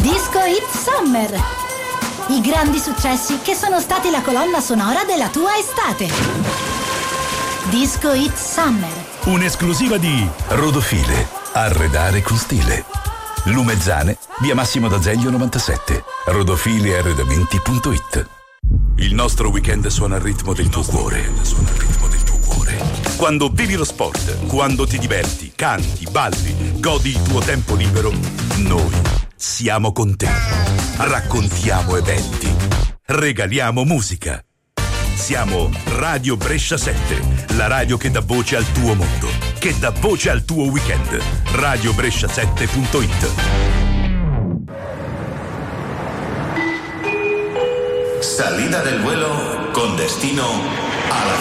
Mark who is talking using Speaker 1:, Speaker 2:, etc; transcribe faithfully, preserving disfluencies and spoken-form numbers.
Speaker 1: Disco Hit Summer. I grandi successi che sono stati la colonna sonora della tua estate. Disco Hit Summer.
Speaker 2: Un'esclusiva di Rodofile. Arredare con stile. Lumezzane, via Massimo d'Azeglio novantasette. rodofile arredamenti punto it. Il nostro weekend suona al ritmo del tuo cuore. Suona al ritmo del tuo cuore. Quando vivi lo sport, quando ti diverti, canti, balli, godi il tuo tempo libero, noi siamo con te. Raccontiamo eventi, regaliamo musica. Siamo Radio Brescia sette, la radio che dà voce al tuo mondo, che dà voce al tuo weekend. radio brescia sette punto it.
Speaker 3: Salida del vuelo con destino a la